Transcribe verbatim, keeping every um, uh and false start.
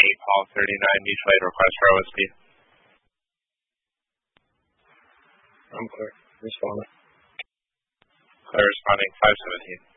Paul thirty-nine, need flight request for O S P. I'm clear. Responding. Clear responding five seventeen.